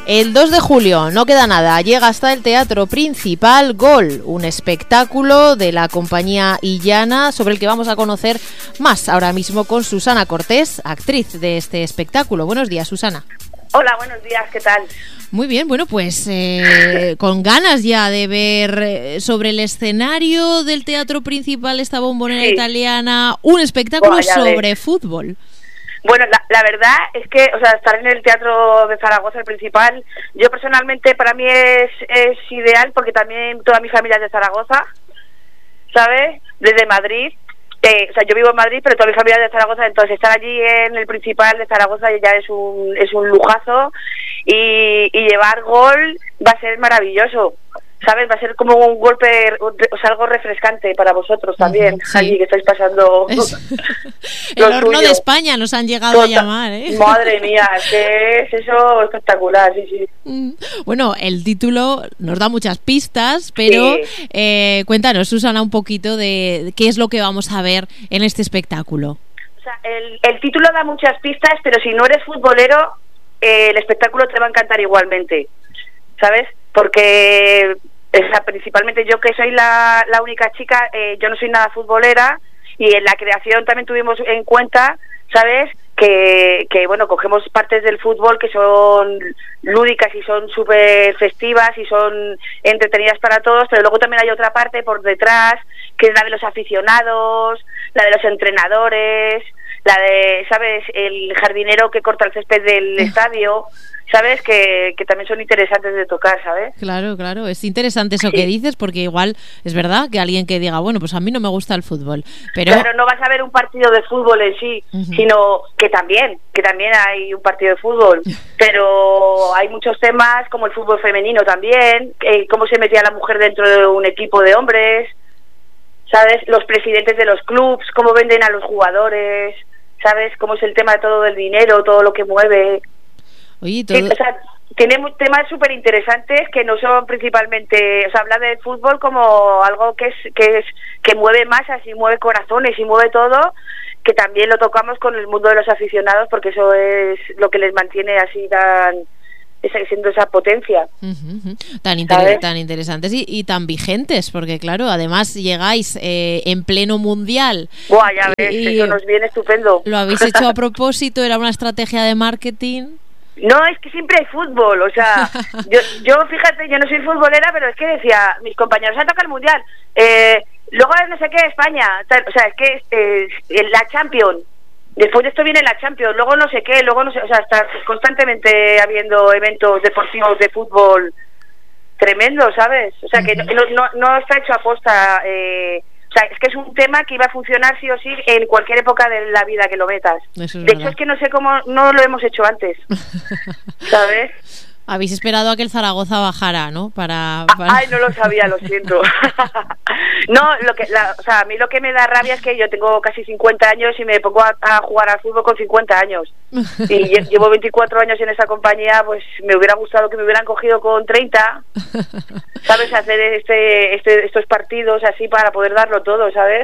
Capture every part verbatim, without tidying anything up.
El dos de julio, no queda nada, llega hasta el Teatro Principal Gol, un espectáculo de la compañía Illana sobre el que vamos a conocer más ahora mismo con Susana Cortés, actriz de este espectáculo. Buenos días, Susana. Hola, buenos días, ¿qué tal? Muy bien, bueno, pues eh, con ganas ya de ver eh, sobre el escenario del Teatro Principal, esta bombonera sí. italiana, un espectáculo Buah, sobre ves. fútbol. Bueno, la, la verdad es que, o sea, estar en el Teatro de Zaragoza, el Principal, yo personalmente para mí es, es ideal porque también toda mi familia es de Zaragoza, ¿sabes? Desde Madrid. Eh, o sea, yo vivo en Madrid, pero toda mi familia es de Zaragoza, entonces estar allí en el Principal de Zaragoza ya es un es un lujazo y, y llevar Gol va a ser maravilloso, ¿sabes? Va a ser como un golpe, o sea, algo refrescante para vosotros también, uh-huh, sí. allí que estáis pasando es... el horno tuyo. De España nos han llegado Total. a llamar, ¿eh? Madre mía, es que es eso espectacular, sí, sí. Mm. Bueno, el título nos da muchas pistas, pero sí. eh, cuéntanos, Susana, un poquito de qué es lo que vamos a ver en este espectáculo. O sea, el, el título da muchas pistas, pero si no eres futbolero, eh, el espectáculo te va a encantar igualmente, ¿sabes? Porque o sea, principalmente yo que soy la, la única chica, eh, yo no soy nada futbolera y en la creación también tuvimos en cuenta, ¿sabes? Que, que bueno, cogemos partes del fútbol que son lúdicas y son súper festivas y son entretenidas para todos, pero luego también hay otra parte por detrás que es la de los aficionados, la de los entrenadores, la de, ¿sabes? El jardinero que corta el césped del estadio, ¿sabes? Que, que también son interesantes de tocar, ¿sabes? Claro, claro, es interesante eso sí. que dices, porque igual es verdad que alguien que diga, bueno, pues a mí no me gusta el fútbol, pero... Claro, no vas a ver un partido de fútbol en sí, uh-huh. sino que también, que también hay un partido de fútbol, pero hay muchos temas como el fútbol femenino también, eh, cómo se metía la mujer dentro de un equipo de hombres, ¿sabes? Los presidentes de los clubs, cómo venden a los jugadores, ¿sabes? Cómo es el tema de todo del dinero, todo lo que mueve... Oye, todo... sí, o sea, tiene temas súper interesantes que no son principalmente, o sea, habla del fútbol como algo que es que es que mueve masas y mueve corazones y mueve todo, que también lo tocamos con el mundo de los aficionados porque eso es lo que les mantiene así tan siendo esa potencia. Uh-huh, uh-huh. Tan, inter- tan interesantes y, y tan vigentes, porque claro, además llegáis eh, en pleno mundial. Buah, ya ves, y, eso nos viene estupendo. Lo habéis hecho a propósito, era una estrategia de marketing. No, es que siempre hay fútbol, o sea, yo, yo fíjate, yo no soy futbolera, pero es que decía, mis compañeros han tocado el Mundial, eh, luego no sé qué, España, tal, o sea, es que eh, la Champions, después de esto viene la Champions, luego no sé qué, luego no sé, o sea, está constantemente habiendo eventos deportivos de fútbol tremendos, ¿sabes? O sea, que no, no, no está hecho a posta, eh, o sea, es que es un tema que iba a funcionar sí o sí en cualquier época de la vida que lo metas. Es de verdad. hecho, es que no sé cómo no lo hemos hecho antes, ¿sabes? Habéis esperado a que el Zaragoza bajara, ¿no? Para, para... Ay, no lo sabía, lo siento. No, lo que, la, o sea, a mí lo que me da rabia es que yo tengo casi cincuenta años y me pongo a, a jugar al fútbol con cincuenta años. Y llevo veinticuatro años en esa compañía, pues me hubiera gustado que me hubieran cogido con treinta, ¿sabes? Hacer este, este estos partidos así para poder darlo todo, ¿sabes?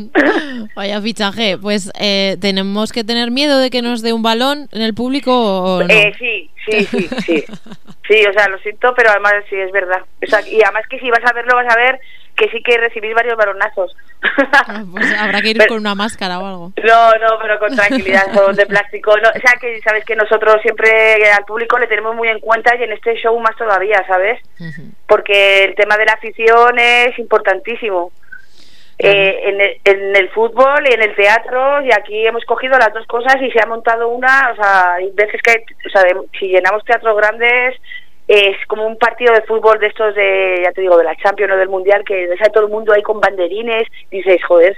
Vaya fichaje. Pues eh, ¿tenemos que tener miedo de que nos dé un balón en el público o no? Eh, sí, sí, sí, sí. Sí, o sea, lo siento, pero además sí es verdad. O sea, y además que si vas a verlo, vas a ver que sí que recibís varios balonazos. Ah, pues habrá que ir pero, con una máscara o algo. No, no, pero con tranquilidad, son de plástico. No, o sea, que sabes que nosotros siempre al público le tenemos muy en cuenta y en este show más todavía, ¿sabes? Uh-huh. Porque el tema de la afición es importantísimo. Uh-huh. Eh, en, el, en el fútbol y en el teatro, y aquí hemos cogido las dos cosas y se ha montado una, o sea, hay veces que, o sea, de, si llenamos teatros grandes, es como un partido de fútbol de estos de, ya te digo, de la Champions o del Mundial, que ves a todo el mundo ahí con banderines, y dices, joder,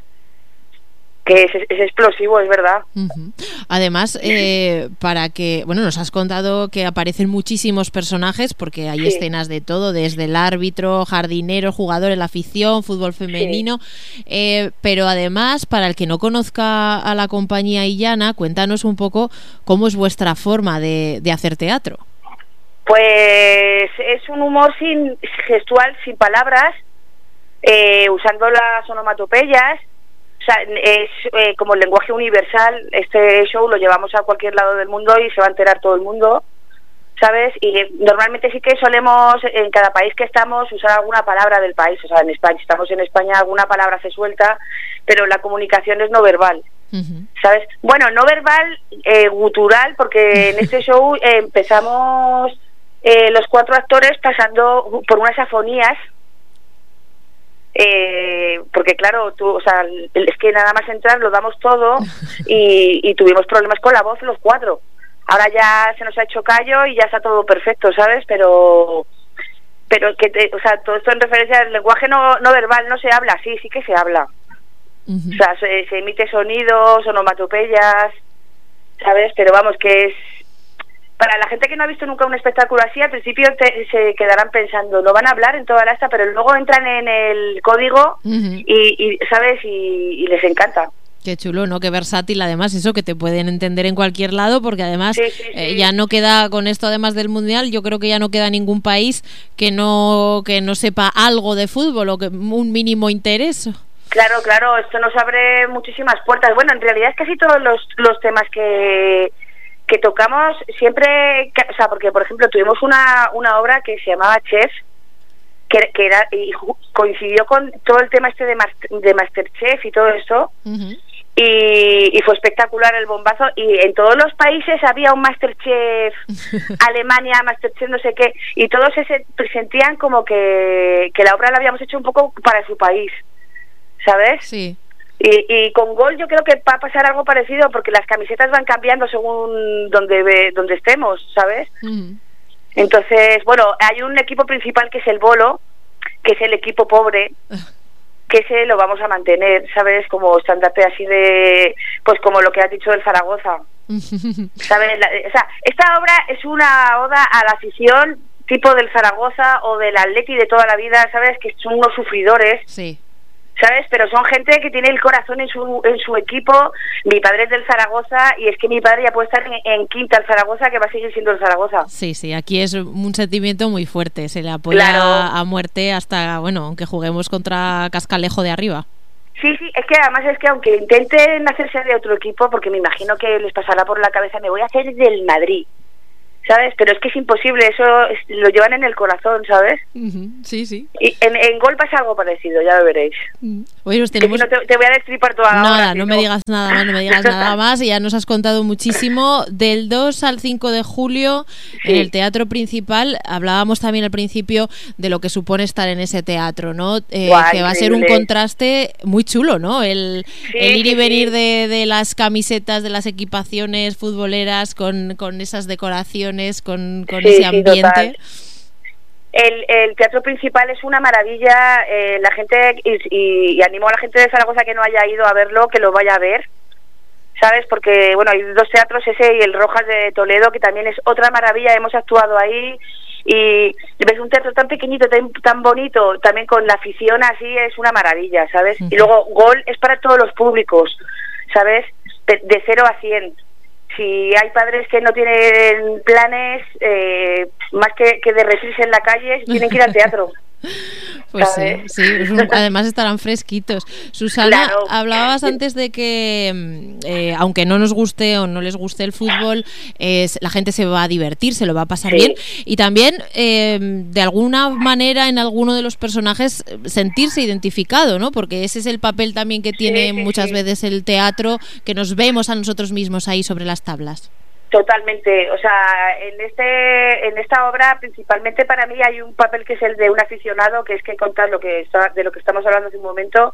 que es, es explosivo, es verdad. Uh-huh. Además, eh, para que, bueno, nos has contado que aparecen muchísimos personajes, porque hay sí. escenas de todo, desde el árbitro, jardinero, jugadores, la afición, fútbol femenino, sí. eh, pero además, para el que no conozca a la compañía Illana, cuéntanos un poco cómo es vuestra forma de, de hacer teatro. Pues es un humor sin gestual, sin palabras, eh, usando las onomatopeyas. O sea, es eh, como el lenguaje universal. Este show lo llevamos a cualquier lado del mundo y se va a enterar todo el mundo, ¿sabes? Y normalmente sí que solemos, en cada país que estamos, usar alguna palabra del país. O sea, en España, estamos en España, alguna palabra se suelta, pero la comunicación es no verbal, uh-huh. ¿sabes? Bueno, no verbal, eh, gutural, porque en este show eh, empezamos eh, los cuatro actores pasando por unas afonías, eh, porque claro, tú, o sea, es que nada más entrar lo damos todo y, y tuvimos problemas con la voz los cuatro. Ahora ya se nos ha hecho callo y ya está todo perfecto, ¿sabes? Pero pero que te, o sea, todo esto en referencia al lenguaje no, no verbal, no se habla, sí, sí que se habla. Uh-huh. O sea, se, se emite sonidos, onomatopeyas, ¿sabes? Pero vamos, que es... Para la gente que no ha visto nunca un espectáculo así, al principio te, se quedarán pensando, no van a hablar en toda la esta, pero luego entran en el código uh-huh. y, y, ¿sabes? Y, y les encanta. Qué chulo, ¿no? Qué versátil, además, eso, que te pueden entender en cualquier lado, porque además sí, sí, sí. Eh, ya no queda, con esto además del Mundial, yo creo que ya no queda ningún país que no que no sepa algo de fútbol o que un mínimo interés. Claro, claro, esto nos abre muchísimas puertas. Bueno, en realidad es casi todos los, los temas que, que tocamos siempre, o sea, porque por ejemplo tuvimos una, una obra que se llamaba Chef, que, que era y coincidió con todo el tema este de, master, de Masterchef y todo eso. Uh-huh. Y, y fue espectacular el bombazo, y en todos los países había un Masterchef, Alemania, Masterchef no sé qué, y todos se sentían como que, que la obra la habíamos hecho un poco para su país, ¿sabes? Sí. Y, y con Gol yo creo que va a pasar algo parecido, porque las camisetas van cambiando según donde, donde estemos, ¿sabes? Uh-huh. Entonces, bueno, hay un equipo principal que es el Bolo, que es el equipo pobre, que ese lo vamos a mantener, ¿sabes? Como estandarte así de, pues como lo que has dicho del Zaragoza, ¿sabes? La, o sea, esta obra es una oda a la afición tipo del Zaragoza o del Atleti de toda la vida, ¿sabes? Que son unos sufridores, sí, ¿sabes? Pero son gente que tiene el corazón en su en su equipo. Mi padre es del Zaragoza y es que mi padre ya puede estar en, en quinta el Zaragoza, que va a seguir siendo el Zaragoza. Sí, sí, aquí es un sentimiento muy fuerte, se le apoya claro. a muerte hasta, bueno, aunque juguemos contra Cascalejo de arriba. Sí, sí, es que además es que aunque intenten hacerse de otro equipo, porque me imagino que les pasará por la cabeza, me voy a hacer del Madrid, ¿sabes? Pero es que es imposible, eso es, lo llevan en el corazón, ¿sabes? Uh-huh. Sí, sí. Y en, en Gol pasa algo parecido, ya lo veréis. Uh-huh. Oye, pues tenemos... Si no te, te voy a destripar toda la Nada, hora. no, Si no no me digas nada más, no me digas nada más, y ya nos has contado muchísimo. Del dos al cinco de julio, sí, en el Teatro Principal, hablábamos también al principio de lo que supone estar en ese teatro, ¿no? Eh, Guau, que va a ser un contraste muy chulo, ¿no? El, sí, el ir y venir sí. de, de las camisetas, de las equipaciones futboleras, con, con esas decoraciones, con, con sí, ese ambiente. Sí, el, el Teatro Principal es una maravilla, eh, la gente, y, y, y animo a la gente de Zaragoza que no haya ido a verlo, que lo vaya a ver, ¿sabes? Porque, bueno, hay dos teatros, ese y el Rojas de Toledo, que también es otra maravilla, hemos actuado ahí, y ves un teatro tan pequeñito, tan, tan bonito, también con la afición así, es una maravilla, ¿sabes? Uh-huh. Y luego Gol es para todos los públicos, ¿sabes? De, de cero a cien. Si hay padres que no tienen planes, eh, más que, que derretirse en la calle, tienen que ir al teatro. Pues sí, sí, además estarán fresquitos. Susana, claro. Hablabas antes de que eh, aunque no nos guste o no les guste el fútbol, eh, la gente se va a divertir, se lo va a pasar sí. bien, y también eh, de alguna manera en alguno de los personajes sentirse identificado, ¿no? Porque ese es el papel también que tiene sí, sí, muchas sí. veces el teatro, que nos vemos a nosotros mismos ahí sobre las tablas. Totalmente, o sea, en este en esta obra principalmente para mí hay un papel que es el de un aficionado, que es que contar lo que está, de lo que estamos hablando hace un momento,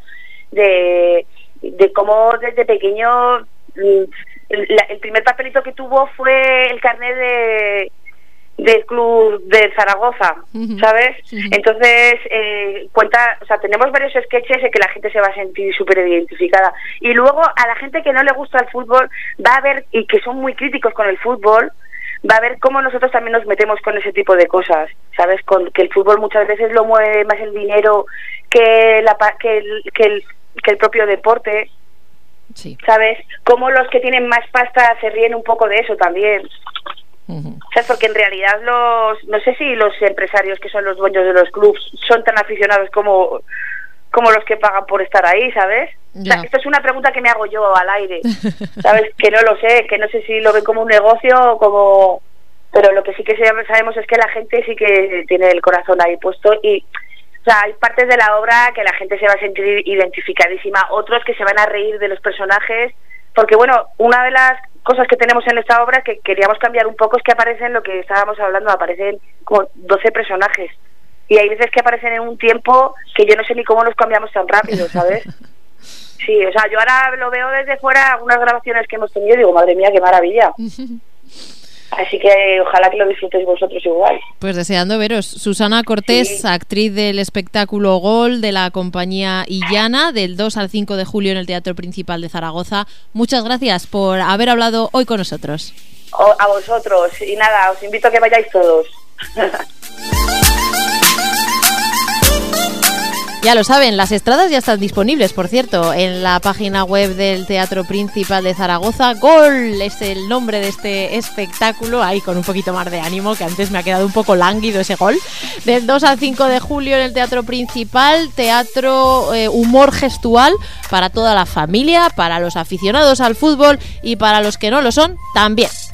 de, de cómo desde pequeño el, el primer papelito que tuvo fue el carnet de del club de Zaragoza, uh-huh. ¿sabes? Uh-huh. Entonces, eh, cuenta, o sea, tenemos varios sketches en que la gente se va a sentir súper identificada. Y luego, a la gente que no le gusta el fútbol, va a ver, y que son muy críticos con el fútbol, va a ver cómo nosotros también nos metemos con ese tipo de cosas, ¿sabes? Con que el fútbol muchas veces lo mueve más el dinero que, la, que, el, que, el, que el propio deporte, sí. ¿sabes? Cómo los que tienen más pasta se ríen un poco de eso también. Uh-huh. ¿Sabes? Porque en realidad los no sé si los empresarios que son los dueños de los clubs son tan aficionados como como los que pagan por estar ahí, ¿sabes? O sea, esto es una pregunta que me hago yo al aire, ¿sabes? Que no lo sé, que no sé si lo ven como un negocio o como pero lo que sí que sabemos es que la gente sí que tiene el corazón ahí puesto y, o sea, hay partes de la obra que la gente se va a sentir identificadísima, otros que se van a reír de los personajes, porque bueno, una de las cosas que tenemos en esta obra que queríamos cambiar un poco es que aparecen lo que estábamos hablando, aparecen como doce personajes y hay veces que aparecen en un tiempo que yo no sé ni cómo los cambiamos tan rápido, ¿sabes? Sí, o sea, yo ahora lo veo desde fuera, algunas grabaciones que hemos tenido y digo, madre mía, qué maravilla. Así que ojalá que lo disfrutéis vosotros igual. Pues deseando veros. Susana Cortés, sí. Actriz del espectáculo Gol de la compañía Illana, del dos al cinco de julio en el Teatro Principal de Zaragoza. Muchas gracias por haber hablado hoy con nosotros. O, a vosotros. Y nada, os invito a que vayáis todos. Ya lo saben, las entradas ya están disponibles, por cierto, en la página web del Teatro Principal de Zaragoza. Gol es el nombre de este espectáculo, ahí con un poquito más de ánimo, que antes me ha quedado un poco lánguido ese gol. Del dos al cinco de julio en el Teatro Principal, teatro eh, humor gestual para toda la familia, para los aficionados al fútbol y para los que no lo son también.